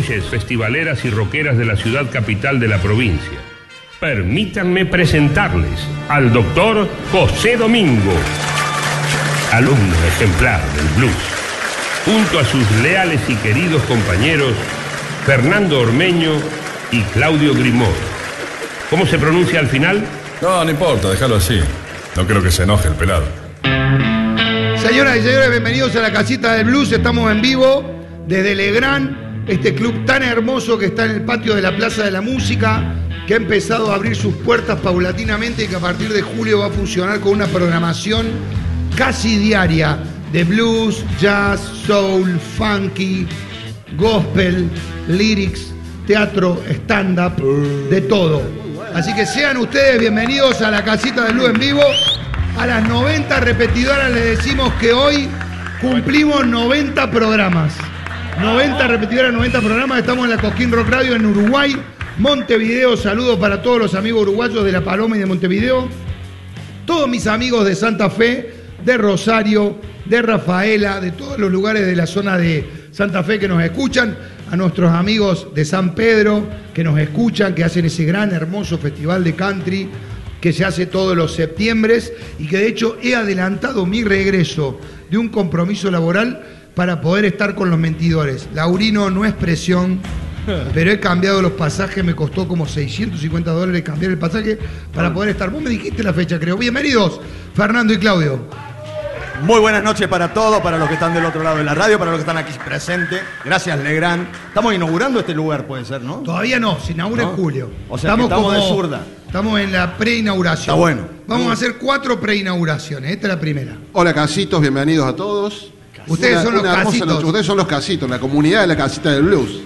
noches festivaleras y rockeras de la ciudad capital de la provincia. Permítanme presentarles al doctor José Domingo, alumno ejemplar del blues, junto a sus leales y queridos compañeros Fernando Ormeño y Claudio Grimón. ¿Cómo se pronuncia al final? No importa, déjalo así. No creo que se enoje el pelado. Señoras y señores, bienvenidos a la Casita del Blues. Estamos en vivo desde Legrand, este club tan hermoso que está en el patio de la Plaza de la Música, que ha empezado a abrir sus puertas paulatinamente y que a partir de julio va a funcionar con una programación casi diaria de blues, jazz, soul, funky, gospel, lyrics, teatro, stand-up, de todo. Así que sean ustedes bienvenidos a la Casita del Blues en vivo. A las 90 repetidoras les decimos que hoy cumplimos 90 programas. 90 repetidoras, 90 programas. Estamos en la Cosquín Rock Radio en Uruguay, Montevideo. Saludos para todos los amigos uruguayos de La Paloma y de Montevideo. Todos mis amigos de Santa Fe, de Rosario, de Rafaela, de todos los lugares de la zona de Santa Fe que nos escuchan. A nuestros amigos de San Pedro que nos escuchan, que hacen ese gran, hermoso festival de country que se hace todos los septiembres y que de hecho he adelantado mi regreso de un compromiso laboral para poder estar con los mentidores. Laurino, no es presión, pero he cambiado los pasajes, me costó como $650 cambiar el pasaje para poder estar. Vos me dijiste la fecha, creo. Bienvenidos, Fernando y Claudio. Muy buenas noches para todos, para los que están del otro lado de la radio, para los que están aquí presentes. Gracias, Legrand. Estamos inaugurando este lugar, puede ser, ¿no? Todavía no, se inaugura en julio. O sea, estamos de zurda. Estamos en la preinauguración. Está bueno. Vamos a hacer 4 preinauguraciones. Esta es la primera. Hola, casitos, bienvenidos a todos. Ustedes son los casitos. Ustedes son los casitos, la comunidad de la Casita del Blues.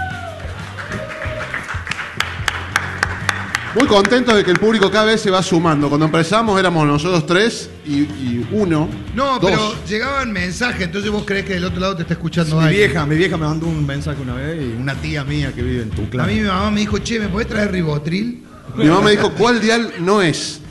Muy contentos de que el público cada vez se va sumando. Cuando empezamos éramos nosotros 3 y 1. No, 2. pero llegaban mensajes, entonces vos creés que del otro lado te está escuchando Mi alguien. vieja me mandó un mensaje una vez y una tía mía que vive en Tucumán. A mí mi mamá me dijo, che, ¿me podés traer Ribotril? Mi mamá me dijo, ¿cuál dial no es?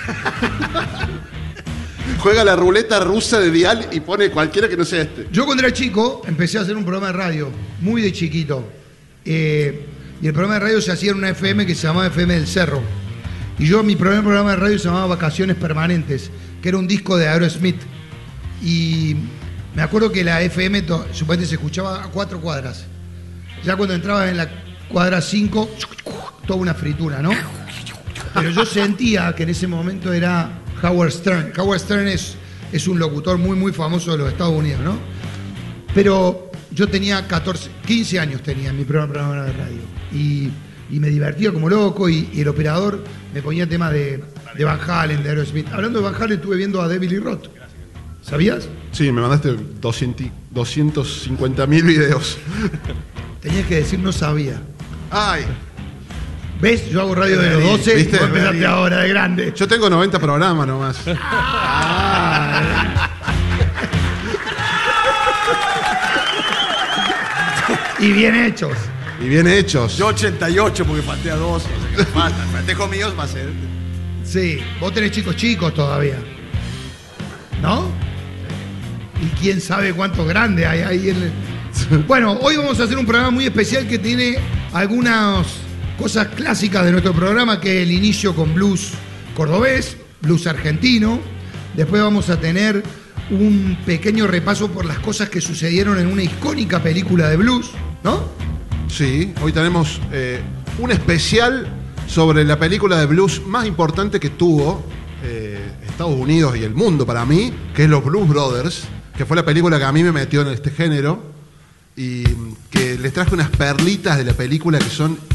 Juega la ruleta rusa de dial y pone cualquiera que no sea este. Yo cuando era chico empecé a hacer un programa de radio, muy de chiquito. Y el programa de radio se hacía en una FM que se llamaba FM del Cerro. Y mi primer programa de radio se llamaba Vacaciones Permanentes, que era un disco de Aerosmith. Y me acuerdo que la FM supuestamente se escuchaba a 4 cuadras. Ya cuando entrabas en la cuadra 5, toda una fritura, ¿no? Pero yo sentía que en ese momento era Howard Stern. Howard Stern es un locutor muy, muy famoso de los Estados Unidos, ¿no? Pero yo tenía 15 años tenía en mi primer programa de radio. Y me divertía como loco y el operador me ponía temas de Van Halen, de Aerosmith. Hablando de Van Halen, estuve viendo a David Lee Roth. ¿Sabías? Sí, me mandaste 250.000 videos. Tenías que decir no sabía. Ay. ¿Ves? Yo hago radio de los 12, ¿viste? Vos empezaste ahora de grande. Yo tengo 90 programas nomás. Y bien hechos. Y bien hechos. Yo 88 porque falté a 12. O sea, que falta. El festejo mío va a ser. Sí, vos tenés chicos todavía. ¿No? Y quién sabe cuántos grandes hay ahí en el... Bueno, hoy vamos a hacer un programa muy especial que tiene algunas cosas clásicas de nuestro programa, que es el inicio con blues cordobés, blues argentino. Después vamos a tener un pequeño repaso por las cosas que sucedieron en una icónica película de blues, ¿no? Sí, hoy tenemos un especial sobre la película de blues más importante que tuvo Estados Unidos y el mundo para mí, que es Los Blues Brothers, que fue la película que a mí me metió en este género y que les traje unas perlitas de la película que son